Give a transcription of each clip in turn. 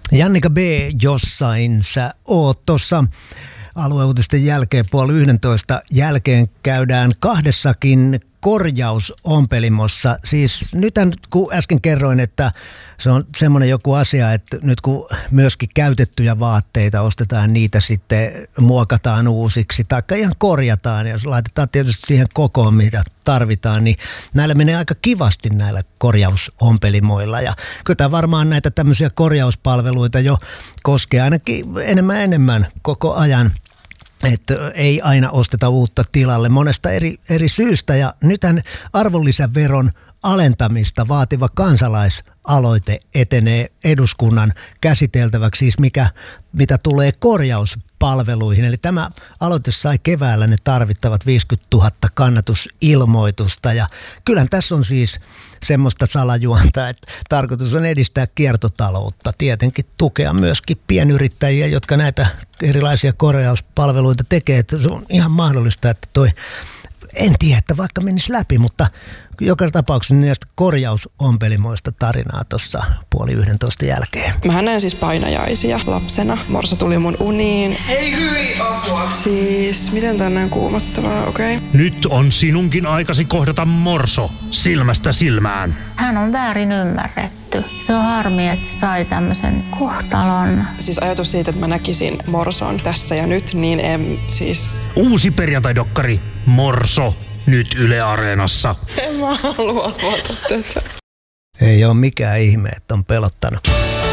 Jannika B, jossain sä oot tuossa alueuutisten jälkeen 10:30 jälkeen käydään kahdessakin korjausompelimossa. Siis nythän kun äsken kerroin, että se on semmoinen joku asia, että nyt kun myöskin käytettyjä vaatteita ostetaan, niitä sitten muokataan uusiksi tai ihan korjataan ja laitetaan tietysti siihen kokoon, mitä tarvitaan, niin näillä menee aika kivasti näillä korjausompelimoilla. Ja kyllä tämä varmaan näitä tämmöisiä korjauspalveluita jo koskee ainakin enemmän koko ajan. Että ei aina osteta uutta tilalle monesta eri syystä. Ja nythän arvonlisäveron alentamista vaativa kansalaisaloite etenee eduskunnan käsiteltäväksi, siis mitä tulee korjauspalveluihin. Eli tämä aloite sai keväällä ne tarvittavat 50 000 kannatusilmoitusta. Ja kyllähän tässä on siis semmoista salajuonta, että tarkoitus on edistää kiertotaloutta, tietenkin tukea myöskin pienyrittäjiä, jotka näitä erilaisia korjauspalveluita tekee. Että se on ihan mahdollista, että en tiedä, että vaikka menisi läpi, mutta joka tapauksessa näistä korjausompelimoista tarinaa tuossa 10:30 jälkeen. Mä näen siis painajaisia lapsena. Morso tuli mun uniin. Ei hyi apua! Siis, miten tää on kuumottavaa, okei? Nyt on sinunkin aikasi kohdata Morso silmästä silmään. Hän on väärin ymmärretty. Se on harmi, että se sai tämmöisen kohtalon. Siis ajatus siitä, että mä näkisin Morson tässä ja nyt, niin en siis... Uusi perjantai-dokkari Morso. Nyt Yle Areenassa. En mä halua avata tätä. Ei ole mikään ihme, että on pelottanut.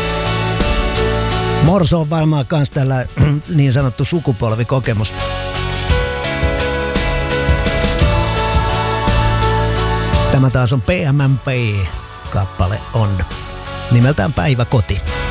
Morso on varmaan kans tällä niin sanottu sukupolvikokemus. Tämä taas on PMMP. Kappale on nimeltään Päiväkoti.